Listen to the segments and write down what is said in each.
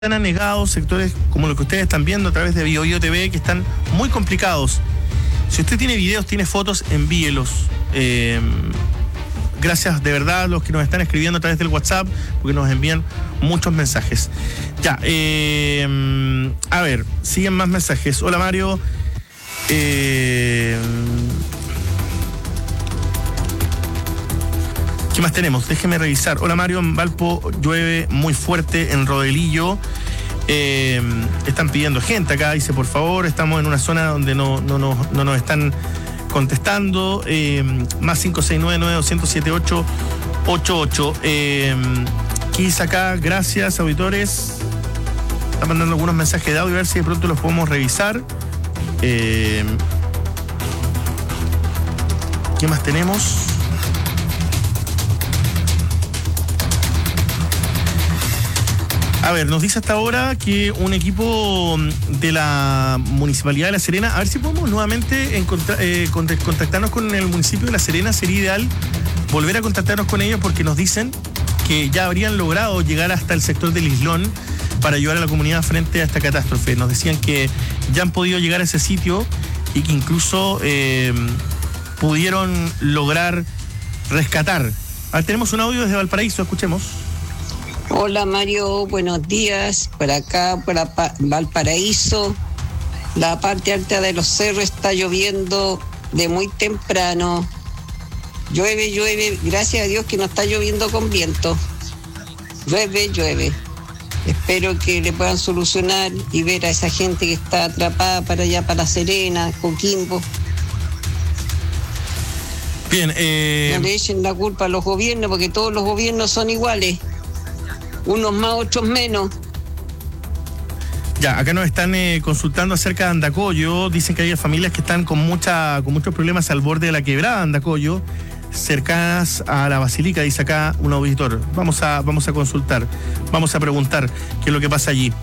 han anegado sectores como lo que ustedes están viendo a través de BioBio TV, que están muy complicados. Si usted tiene videos, tiene fotos, envíelos. Gracias de verdad a los que nos están escribiendo a través del WhatsApp, porque nos envían muchos mensajes. Ya, a ver, siguen más mensajes. Hola Mario. ¿Qué más tenemos? Déjeme revisar. Hola Mario, en Valpo llueve muy fuerte en Rodelillo. Están pidiendo gente acá, dice por favor, estamos en una zona donde no nos están contestando. Más 569-9207-888. ¿Qué dice acá? Gracias, auditores. Están mandando algunos mensajes de audio, a ver si de pronto los podemos revisar. ¿Qué más tenemos? A ver, nos dice hasta ahora que un equipo de la Municipalidad de La Serena, a ver si podemos nuevamente contactarnos con el municipio de La Serena. Sería ideal volver a contactarnos con ellos porque nos dicen que ya habrían logrado llegar hasta el sector del Islón para ayudar a la comunidad frente a esta catástrofe. Nos decían que ya han podido llegar a ese sitio y que incluso pudieron lograr rescatar. A ver, tenemos un audio desde Valparaíso, escuchemos. Hola Mario, buenos días. Por acá, por Valparaíso, la parte alta de los cerros está lloviendo de muy temprano. Llueve, gracias a Dios que no está lloviendo con viento. Llueve. Espero que le puedan solucionar y ver a esa gente que está atrapada para allá, para La Serena, Coquimbo. Bien, no le echen la culpa a los gobiernos porque todos los gobiernos son iguales. Unos más, otros menos. Ya, acá nos están consultando acerca de Andacollo. Dicen que hay familias que están con muchos problemas al borde de la quebrada de Andacollo, cercanas a la Basílica, dice acá un auditor. Vamos a consultar, vamos a preguntar qué es lo que pasa allí.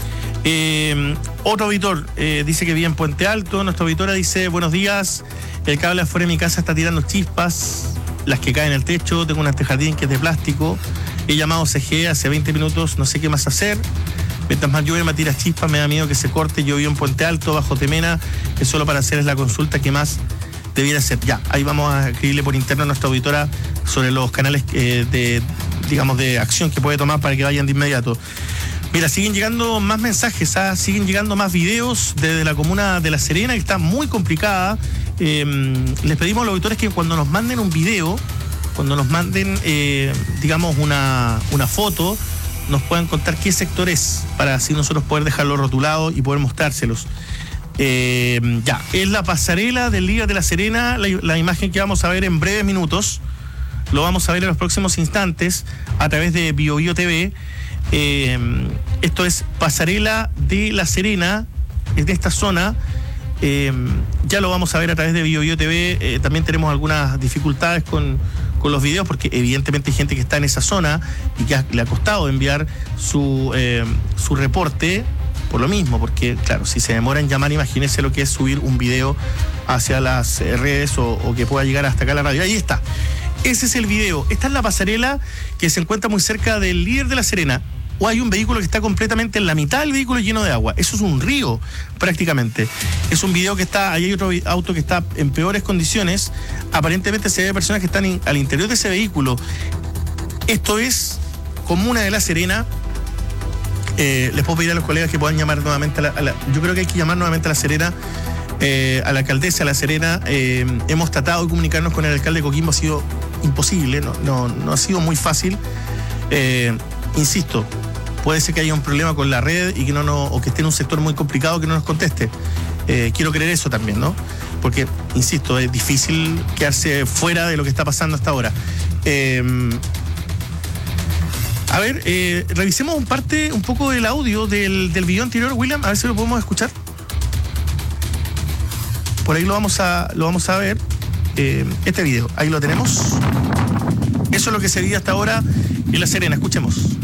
Otro auditor dice que vive en Puente Alto. Nuestra auditora dice, buenos días, el cable afuera de mi casa está tirando chispas, las que caen al techo, tengo un antejardín que es de plástico. He llamado CGE hace 20 minutos, no sé qué más hacer. Mientras más llueve, me tira chispas, me da miedo que se corte. Yo vivo en Puente Alto, bajo Temena, que solo para hacerles la consulta que más debiera hacer. Ya, ahí vamos a escribirle por interno a nuestra auditora sobre los canales de acción que puede tomar para que vayan de inmediato. Mira, siguen llegando más mensajes, siguen llegando más videos desde la comuna de La Serena, que está muy complicada. Les pedimos a los auditores que cuando nos manden un video, cuando nos manden, una foto, nos puedan contar qué sector es, para así nosotros poder dejarlo rotulado y poder mostrárselos. Ya, es la pasarela del Día de La Serena, la imagen que vamos a ver en breves minutos. Lo vamos a ver en los próximos instantes a través de BioBio TV. Esto es pasarela de La Serena, es de esta zona. Ya lo vamos a ver a través de BioBio TV. También tenemos algunas dificultades con los videos porque evidentemente hay gente que está en esa zona y que le ha costado enviar su reporte por lo mismo, porque claro, si se demora en llamar, imagínense lo que es subir un video hacia las redes o que pueda llegar hasta acá a la radio. Ahí está, ese es el video. Esta es la pasarela que se encuentra muy cerca del Líder de La Serena. O hay un vehículo que está completamente en la mitad del vehículo lleno de agua. Eso es un río, prácticamente. Es un video que está, ahí hay otro auto que está en peores condiciones. Aparentemente se ve personas que están al interior de ese vehículo. Esto es comuna de La Serena. Les puedo pedir a los colegas que puedan llamar nuevamente yo creo que hay que llamar nuevamente a La Serena, a la alcaldesa de La Serena. Hemos tratado de comunicarnos con el alcalde de Coquimbo, ha sido imposible, no ha sido muy fácil. Insisto, puede ser que haya un problema con la red y que o que esté en un sector muy complicado que no nos conteste. Quiero creer eso también, ¿no? Porque, insisto, es difícil quedarse fuera de lo que está pasando hasta ahora. A ver, revisemos un poco del audio del video anterior, William, a ver si lo podemos escuchar. Por ahí lo vamos a ver. Este video, ahí lo tenemos. Eso es lo que se vive hasta ahora en La Serena. Escuchemos.